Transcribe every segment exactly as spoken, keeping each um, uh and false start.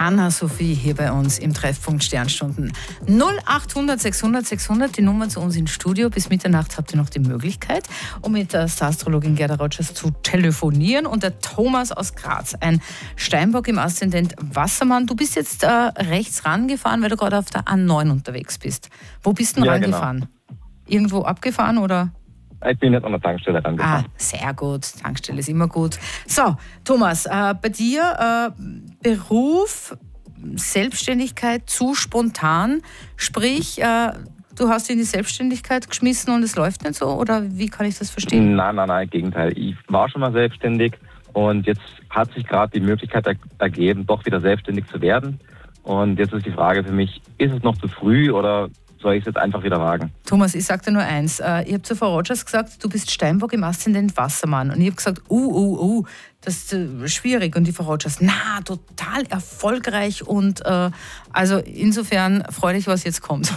Anna-Sophie hier bei uns im Treffpunkt Sternstunden. null achthundert sechshundert sechshundert, die Nummer zu uns ins Studio. Bis Mitternacht habt ihr noch die Möglichkeit, um mit der Star-Astrologin Gerda Rogers zu telefonieren. Und der Thomas aus Graz, ein Steinbock im Aszendent Wassermann. Du bist jetzt äh, rechts rangefahren, weil du gerade auf der A neun unterwegs bist. Wo bist du denn Ja, rangefahren? genau. Irgendwo abgefahren oder? Ich bin jetzt an der Tankstelle Ah, rangefahren. sehr gut. Tankstelle ist immer gut. So, Thomas, äh, bei dir äh, Beruf, Selbstständigkeit zu spontan, sprich, äh, du hast in die Selbstständigkeit geschmissen und es läuft nicht so, oder wie kann ich das verstehen? Nein, nein, nein, im Gegenteil. Ich war schon mal selbstständig und jetzt hat sich gerade die Möglichkeit er- ergeben, doch wieder selbstständig zu werden. Und jetzt ist die Frage für mich, ist es noch zu früh oder soll ich es jetzt einfach wieder wagen? Thomas, ich sage dir nur eins. Äh, ich habe zu Frau Rogers gesagt, du bist Steinbock im Aszendent Wassermann. Und ich habe gesagt, uh, uh, uh, das ist äh, schwierig. Und die Frau Rogers, na, total erfolgreich. Und äh, also insofern freu dich, was jetzt kommt.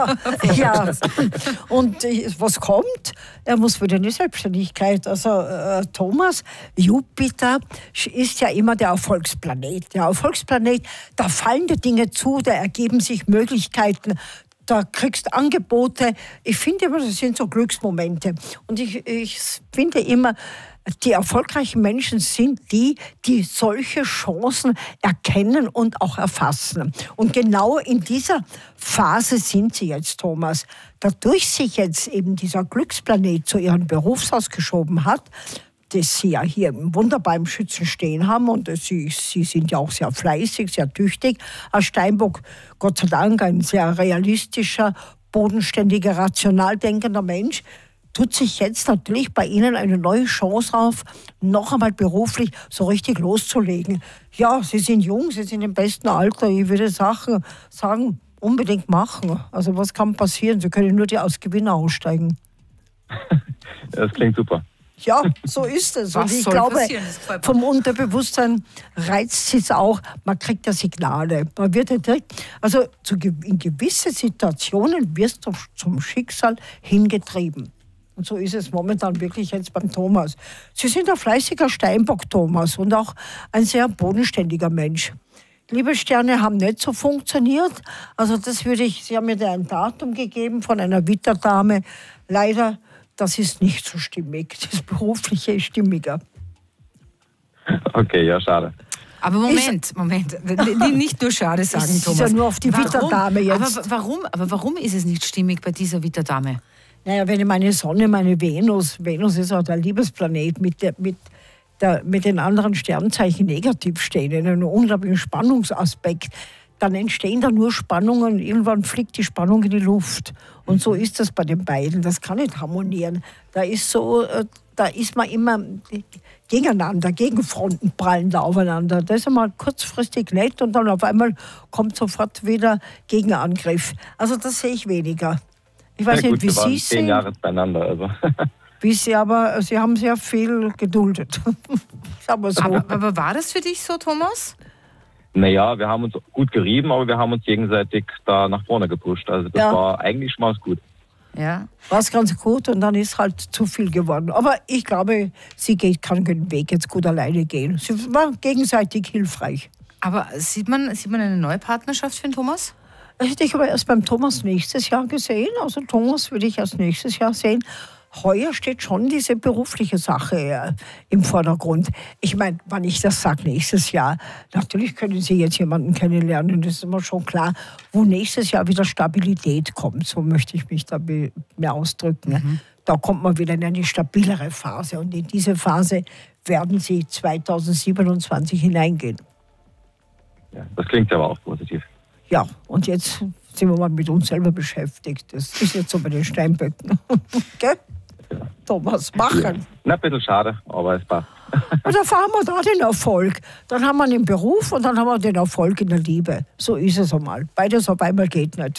Ja, und äh, was kommt? Er muss wieder in die Selbstständigkeit. Also äh, Thomas, Jupiter ist ja immer der Erfolgsplanet. Der Erfolgsplanet, da fallen die Dinge zu, da ergeben sich Möglichkeiten. Da kriegst du Angebote. Ich finde immer, das sind so Glücksmomente. Und ich, ich finde immer, die erfolgreichen Menschen sind die, die solche Chancen erkennen und auch erfassen. Und genau in dieser Phase sind sie jetzt, Thomas. Dadurch sich jetzt eben dieser Glücksplanet zu ihrem Berufshaus geschoben hat, das sie ja hier wunderbar im Schützen stehen haben und sie, sie sind ja auch sehr fleißig, sehr tüchtig. Als Steinbock, Gott sei Dank, ein sehr realistischer, bodenständiger, rational denkender Mensch, tut sich jetzt natürlich bei Ihnen eine neue Chance auf, noch einmal beruflich so richtig loszulegen. Ja, Sie sind jung, Sie sind im besten Alter. Ich würde Sachen sagen, unbedingt machen. Also was kann passieren? Sie können nur die als Gewinner aussteigen. Das klingt super. Ja, so ist es. Was Und ich soll glaube, passieren? Das gefällt mir. vom Unterbewusstsein reizt es auch, man kriegt ja Signale. Man wird ja direkt, also zu, ge- in gewisse Situationen wirst du zum Schicksal hingetrieben. Und so ist es momentan wirklich jetzt beim Thomas. Sie sind ein fleißiger Steinbock, Thomas, und auch ein sehr bodenständiger Mensch. Liebe Sterne haben nicht so funktioniert. Also das würde ich, Sie haben mir da ein Datum gegeben von einer Witterdame. Leider, das ist nicht so stimmig. Das Berufliche ist stimmiger. Okay, ja, schade. Aber Moment, Moment. Nicht nur schade sagen, Es ist Thomas. ja nur auf die Warum? Witterdame jetzt. Aber warum, aber warum ist es nicht stimmig bei dieser Witterdame? Naja, wenn ich meine Sonne, meine Venus, Venus ist auch der Liebesplanet, mit, der, mit, der, mit den anderen Sternzeichen negativ stehen, in einem unglaublichen Spannungsaspekt, dann entstehen da nur Spannungen, irgendwann fliegt die Spannung in die Luft. Und so ist das bei den beiden, das kann nicht harmonieren. Da ist so, äh, da ist man immer gegeneinander, Gegenfronten prallen da aufeinander. Das ist einmal kurzfristig nett und dann auf einmal kommt sofort wieder Gegenangriff. Also das sehe ich weniger. Ich weiß Ja, gut, nicht, wie wir waren Sie zehn sehen. Jahre beieinander, also. Wie Sie, aber Sie haben sehr viel geduldet. Sagen wir so. Aber, aber war das für dich so, Thomas? Naja, wir haben uns gut gerieben, aber wir haben uns gegenseitig da nach vorne gepusht. Also das Ja. war eigentlich schon mal gut. Ja. War es ganz gut und dann ist halt zu viel geworden. Aber ich glaube, sie geht, kann den Weg jetzt gut alleine gehen. Sie war gegenseitig hilfreich. Aber sieht man, sieht man eine neue Partnerschaft für den Thomas? Das hätte ich aber erst beim Thomas nächstes Jahr gesehen. Also Thomas würde ich erst nächstes Jahr sehen. Heuer steht schon diese berufliche Sache äh, im Vordergrund. Ich meine, wenn ich das sage, nächstes Jahr, natürlich können Sie jetzt jemanden kennenlernen, das ist immer schon klar, wo nächstes Jahr wieder Stabilität kommt, so möchte ich mich da be- mehr ausdrücken. Mhm. Da kommt man wieder in eine stabilere Phase und in diese Phase werden Sie zweitausendsiebenundzwanzig hineingehen. Ja, das klingt aber auch positiv. Ja, und jetzt sind wir mal mit uns selber beschäftigt. Das ist jetzt so bei den Steinböcken. Gell? Thomas, machen. Na, ein bisschen schade, aber es passt. Und dann haben wir da den Erfolg. Dann haben wir den Beruf und dann haben wir den Erfolg in der Liebe. So ist es einmal. Beides auf einmal geht nicht.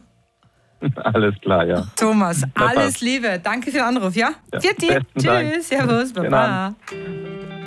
Alles klar, ja. Thomas, Na, alles passt. Liebe. Danke für den Anruf, ja? Ja, Vierte. besten Dank. Tschüss, servus, Schönen baba. Abend.